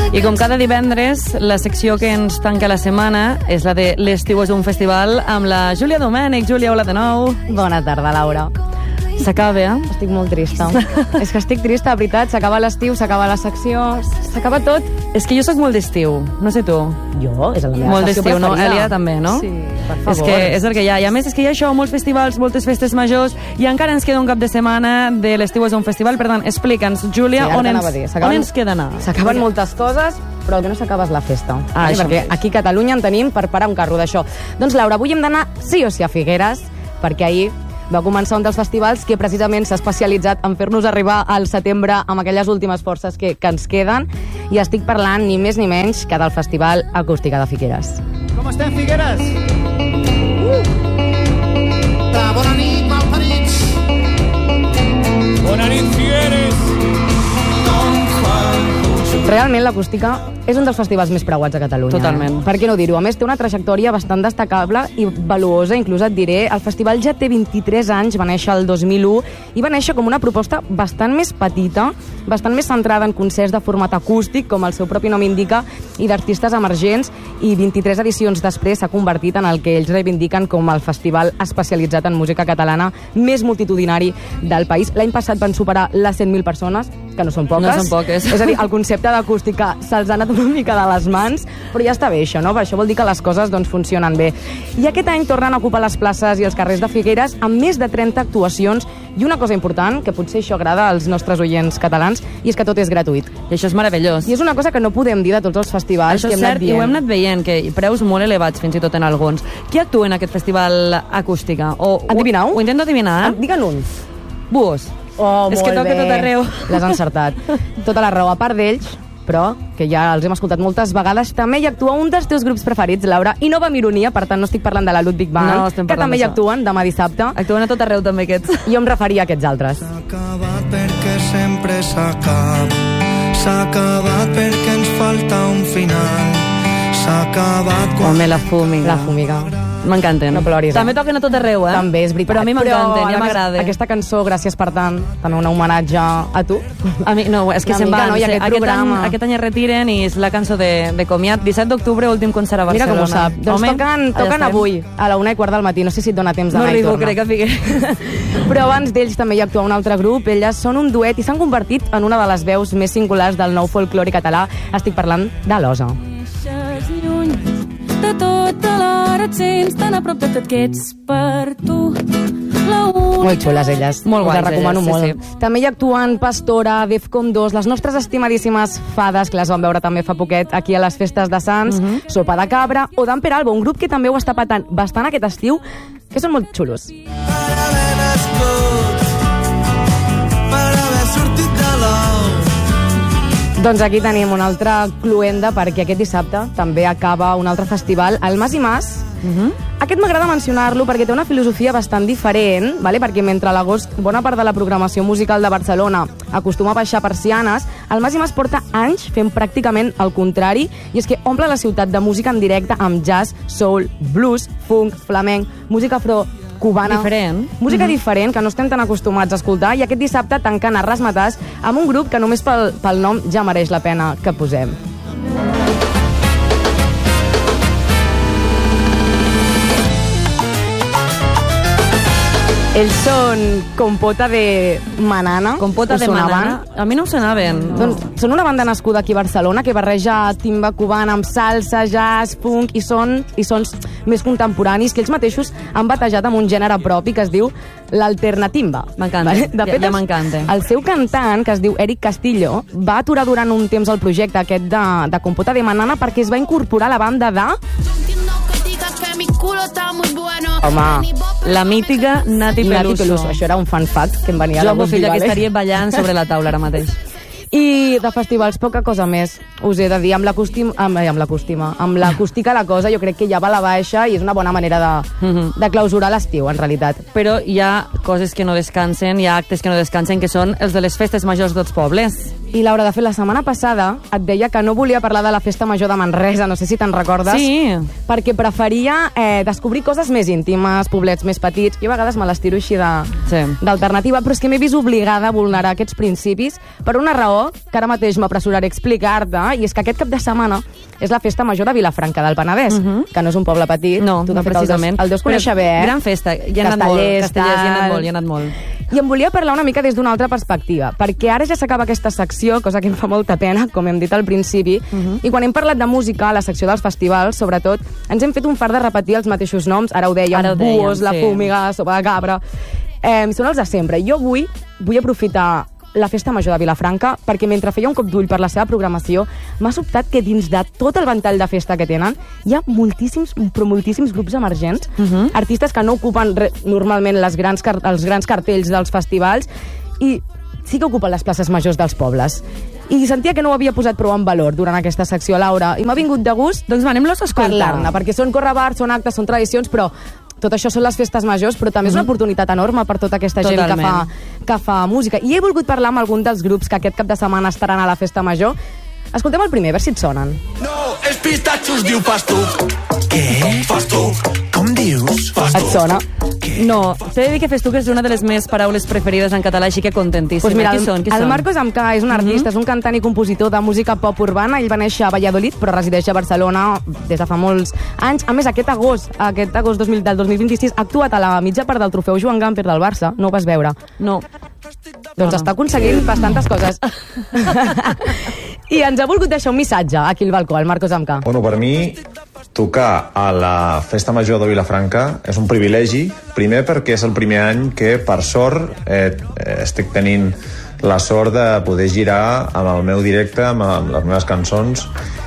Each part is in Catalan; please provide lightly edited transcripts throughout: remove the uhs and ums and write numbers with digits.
I com cada divendres, la secció que ens tanca la setmana és la de L'estiu és un festival amb la Júlia Domènech. Júlia, hola de nou. Bona tarda, Laura. S'acaba, eh? Estic molt trista. És que estic trista, de veritat. S'acaba l'estiu, s'acaba la secció, s'acaba tot. És que jo sóc molt d'estiu, no sé tu. Jo? És la meva molt secció d'estiu, preferida. no? Elia també, no? Sí, per favor. És que és el que hi ha. I a més és que hi ha això, molts festivals, moltes festes majors, i encara ens queda un cap de setmana de l'estiu és un festival. Per tant, explica'ns, Júlia, Sí, on ens queda anar? S'acaben moltes coses, però el que no s'acaba és la festa. Això Perquè mateix. aquí a Catalunya en tenim per parar un carro d'això. Doncs, Laura, avui hem d'anar sí o sí a Figueres, perquè ahir va començar un dels festivals que precisament s'ha especialitzat en fer-nos arribar al setembre amb aquelles últimes forces que ens queden, i estic parlant ni més ni menys que del Festival Acústica de Figueres. Com estem, Figueres? Bona nit, malparits. Bona nit, Figueres. Realment l'Acústica és un dels festivals més preuats a Catalunya. Totalment. Per què no dir-ho? A més, té una trajectòria bastant destacable i valuosa, inclús et diré. El festival ja té 23 anys, va néixer el 2001, i va néixer com una proposta bastant més petita, bastant més centrada en concerts de format acústic, com el seu propi nom indica, i d'artistes emergents, i 23 edicions després s'ha convertit en el que ells reivindiquen com el festival especialitzat en música catalana més multitudinari del país. L'any passat van superar les 100.000 persones, que no són poques. No són poques. És a dir, el concepte d'acústica se'ls ha anat una mica de les mans, però ja està bé això, no? Això vol dir que les coses doncs, funcionen bé. I aquest any tornen a ocupar les places i els carrers de Figueres amb més de 30 actuacions, i una cosa important, que potser això agrada als nostres oients catalans, i és que tot és gratuït. I això és meravellós. I és una cosa que no podem dir de tots els festivals Això que és hem anat cert, i dient. ho hem anat veient, que preus molt elevats fins i tot en alguns. Qui actua en aquest festival acústica? Adivineu? Ho intento adivinar, eh? Digue'n un. Búhos. Oh, És que molt toca bé. tot arreu. L'has encertat. Tota la raó. A part d'ells, però, que ja els hem escoltat moltes vegades, també hi actua un dels teus grups preferits, Laura, i no va amb ironia, per tant no estic parlant de la Ludwig Band, No, estem que parlant també hi d'això. actuen demà dissabte. Actuen a tot arreu també aquests. Jo em referia a aquests altres. S'ha acabat perquè sempre s'acaba. S'ha acabat perquè ens falta un final. S'ha acabat quan... Home, la fúmiga. La Fúmiga. M'encanten. No ploris, També toquen a tot arreu, eh? També, és veritat. Però a mi m'encanten, ja Però m'agrada. Aquesta cançó, gràcies per tant, també un homenatge a tu. A mi, no, és que Una se'n mica, van. no? I aquest programa. Aquest any es retiren i és la cançó de comiat. 17 d'octubre, últim concert a Mira Barcelona. com ho sap. Doncs Home, toquen allà estem. avui, a la 1:15 del matí. No sé si et dona temps No d'anar i arribo, tornar. crec que Figueres. Però abans d'ells també hi actua un altre grup. Elles són un duet i s'han convertit en una de les veus més singulars del nou folclore català. Estic parlant de l'Osa. Lluny de tot alhora et sents tan a prop de tot que ets per tu. Molt xules elles. Molt Us guais, les recomano elles, sí, molt. També hi actuen Pastora, Defcon 2, les nostres estimadíssimes Fades, que les vam veure també fa poquet aquí a les festes de Sants, Sopa de Cabra, o d'Amper Alba, un grup que també ho està patant bastant aquest estiu, que són molt xulos. Per haver nascut, per haver sortit de l'ou. Doncs aquí tenim una altra cluenda, perquè aquest dissabte també acaba un altre festival, el Mas i Mas. Aquest m'agrada mencionar-lo perquè té una filosofia bastant diferent, vale? Perquè mentre a l'agost bona part de la programació musical de Barcelona acostuma a baixar persianes, el Mas i Mas porta anys fent pràcticament el contrari, i és que omple la ciutat de música en directe amb jazz, soul, blues, funk, flamenc, música afro cubana. Diferent. Música diferent, que no estem tan acostumats a escoltar, i aquest dissabte tancant a Rasmatàs amb un grup que només pel nom ja mereix la pena que posem. Ells són Compota de Manana. Compota Us de sonaven? Manana. A mi no em sonaven. Doncs són una banda nascuda aquí a Barcelona que barreja timba cubana amb salsa, jazz, funk i sons més contemporanis que ells mateixos han batejat amb un gènere propi que es diu l'alternatimba. M'encanta, De fet, ja m'encanta. El seu cantant, que es diu Eric Castillo, va aturar durant un temps el projecte aquest de Compota de Manana perquè es va incorporar a la banda de... Home, La mítica Nati Peluso. Això era un fan fact que em venia Jo de amb gust, filla que vale? estaria ballant sobre la taula ara mateix. I de festivals, poca cosa més, us he de dir. Amb l'acústica la cosa jo crec que ja va a la baixa i és una bona manera de clausurar l'estiu, en realitat. Però hi ha coses que no descansen, hi ha actes que no descansen, que són els de les festes majors dels pobles. I Laura, de fet, la setmana passada et deia que no volia parlar de la festa major de Manresa, no sé si te'n recordes. Sí. Perquè preferia descobrir coses més íntimes, poblets més petits. Jo a vegades me les tiro així d'alternativa, però és que m'he vist obligada a vulnerar aquests principis per una raó qüestió que ara mateix m'apressuraré a explicar-te, i és que aquest cap de setmana és la festa major de Vilafranca del Penedès, que no és un poble petit. No, tu, no precisament. El deus conèixer bé, eh? Gran festa, hi ha anat molt. Castellers, hi ha anat molt. I em volia parlar una mica des d'una altra perspectiva, perquè ara ja s'acaba aquesta secció, cosa que em fa molta pena, com hem dit al principi, i quan hem parlat de música, a la secció dels festivals, sobretot, ens hem fet un fart de repetir els mateixos noms, ara ho dèiem, Buos, La Fúmiga, Sopa de Cabra, són els de sempre. Jo avui vull aprofitar la Festa Major de Vilafranca, perquè mentre feia un cop d'ull per la seva programació, m'ha sobtat que dins de tot el ventall de festa que tenen hi ha moltíssims, però moltíssims grups emergents, artistes que no ocupen normalment els grans cartells dels festivals i sí que ocupen les places majors dels pobles. I sentia que no ho havia posat prou en valor durant aquesta secció, Laura, i m'ha vingut de gust doncs anem-los a escoltar. Parlar-ne, perquè són correbars, són actes, són tradicions, però tot això són les festes majors, però també és una oportunitat enorme per tota aquesta gent que fa música. I he volgut parlar amb algun dels grups que aquest cap de setmana estaran a la festa major. Escoltem el primer, a veure si et sonen. No, és pistatxos, diu Festuc. Què? Festuc? Com dius? Festuc. Et sona? No, t'he de dir que Festuc és una de les meves paraules preferides en català, així que contentíssima. Pues mira, qui són? el Marcos Amcà és un artista, és un cantant i compositor de música pop urbana. Ell va néixer a Valladolid, però resideix a Barcelona des de fa molts anys. A més, aquest agost del 2026, ha actuat a la mitja part del trofeu Joan Gamper del Barça. No ho vas veure? No. Doncs està aconseguint bastantes coses. I ens ha volgut deixar un missatge aquí al balcó, el Marcos Amcà. Bueno, per mi, tocar a la Festa Major de Vilafranca és un privilegi, primer perquè és el primer any que, per sort, estic tenint la sort de poder girar amb el meu directe, amb les meves cançons,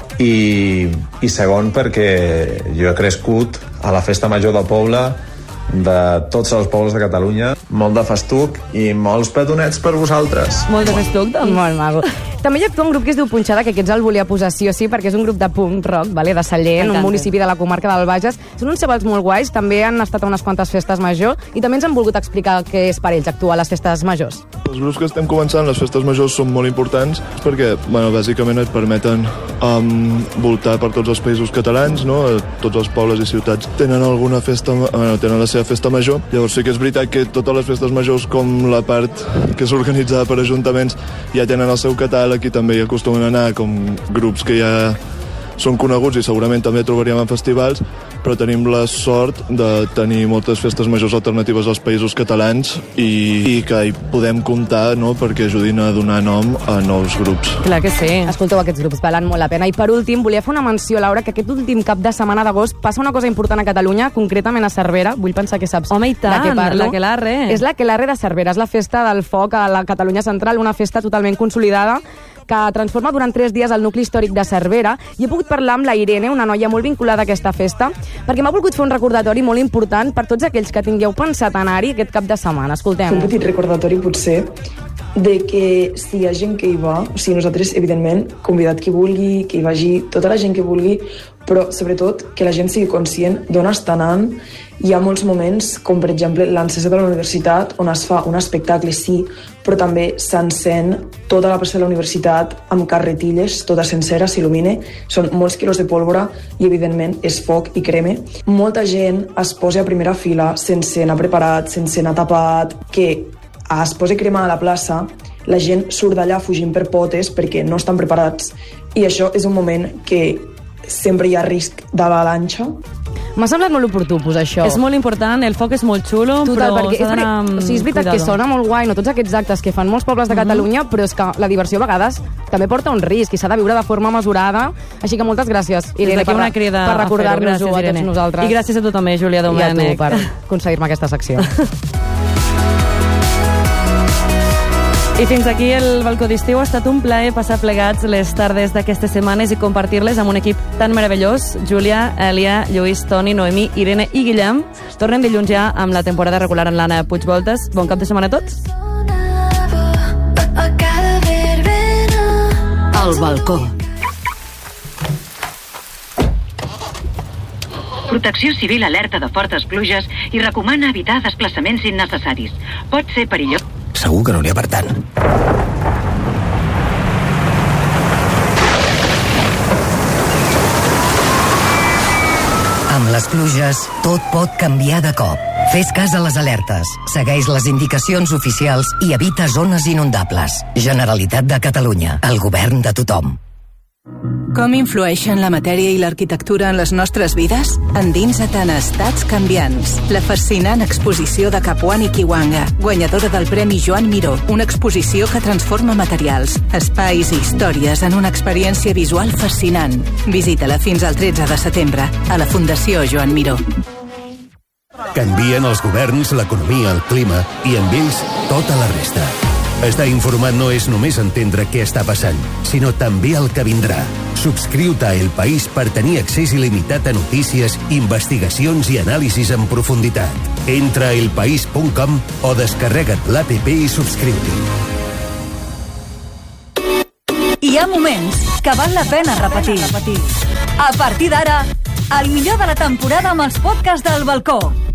i segon perquè jo he crescut a la Festa Major del poble, de tots els pobles de Catalunya, molt de festuc i molts petonets per vosaltres. Molt de festuc, doncs. Molt maco. També hi actua un grup que es diu Punxada, que aquests el volia posar sí o sí, perquè és un grup de punk rock, de Sallent, un municipi de la comarca del Bages. Són uns xavals molt guais, també han estat a unes quantes festes majors, i també ens han volgut explicar què és per ells actuar a les festes majors. Els grups que estem començant, les festes majors, són molt importants perquè, bàsicament et permeten voltar per tots els països catalans, no? Tots els pobles i ciutats tenen alguna festa, tenen la seva festa major. Llavors sí que és veritat que totes les festes majors, com la part que és organitzada per ajuntaments, ja tenen el seu catàleg i també hi acostumen a anar com grups que ja són coneguts i segurament també trobaríem en festivals, però tenim la sort de tenir moltes festes majors alternatives als països catalans i que hi podem comptar, no?, perquè ajudin a donar nom a nous grups. Clar que sí. Escolteu, aquests grups valen molt la pena. I per últim, volia fer una menció, Laura, que aquest últim cap de setmana d'agost passa una cosa important a Catalunya, concretament a Cervera. Vull pensar que saps Home, i tant, de què parlo. l'Aquelarre. És l'Aquelarre de Cervera, és la festa del foc a la Catalunya central, una festa totalment consolidada que transforma durant 3 dies el nucli històric de Cervera, i he pogut parlar amb la Irene, una noia molt vinculada a aquesta festa, perquè m'ha volgut fer un recordatori molt important per tots aquells que tingueu pensat anar-hi aquest cap de setmana. Escoltem. Un petit recordatori, potser, de que si hi ha gent que hi va, o sigui, nosaltres, evidentment, convidat qui vulgui, que hi vagi tota la gent que vulgui, però, sobretot, que la gent sigui conscient d'on està anant. Hi ha molts moments, com per exemple l'encesa de la universitat, on es fa un espectacle, sí, però també s'encén tota la plaça de la universitat amb carretilles, tota sencera, s'il·lumina. Són molts quilos de pólvora i, evidentment, és foc i crema. Molta gent es posa a primera fila sense anar preparat, sense anar tapat, que es posa crema a la plaça, la gent surt d'allà fugint per potes perquè no estan preparats, i això és un moment que sempre hi ha risc d'avalanxa. M'ha semblat molt oportú posar això. És molt important, el foc és molt xulo, total, però s'ha d'anar o sigui, és veritat cuidado. que sona molt guai, no, tots aquests actes que fan molts pobles de Catalunya, però és que la diversió a vegades també porta un risc i s'ha de viure de forma mesurada, així que moltes gràcies, Irene, per recordar-nos-ho a tots nosaltres. I gràcies a tu també, Júlia Domènech. I a tu per aconseguir-me aquesta secció. I fins aquí el balcó d'estiu. Ha estat un plaer passar plegats les tardes d'aquestes setmanes i compartir-les amb un equip tan meravellós. Júlia, Èlia, Lluís, Toni, Noemí, Irene i Guillem. Tornem dilluns ja amb la temporada regular en l'Anna Puigvoltes. Bon cap de setmana a tots. El balcó. Protecció Civil alerta de fortes pluges i recomana evitar desplaçaments innecessaris. Pot ser perillós. Segur que no n'hi ha per tant. Amb les pluges, tot pot canviar de cop. Fes cas a les alertes, segueix les indicacions oficials i evita zones inundables. Generalitat de Catalunya, el govern de tothom. Com influeixen la matèria i l'arquitectura en les nostres vides? Endinsa't en Estats canviants, la fascinant exposició de Capuani Kiwanga, guanyadora del Premi Joan Miró, una exposició que transforma materials, espais i històries en una experiència visual fascinant. Visita-la fins al 13 de setembre a la Fundació Joan Miró. Canvien els governs, l'economia, el clima i amb ells tota la resta. Estar informat no és només entendre què està passant, sinó també el que vindrà. Subscriu-te a El País per tenir accés il·limitat a notícies, investigacions i anàlisis en profunditat. Entra a elpaís.com o descarrega't l'APP i subscriu-t'hi. Hi ha moments que val la pena repetir. A partir d'ara, el millor de la temporada amb els podcasts del balcó.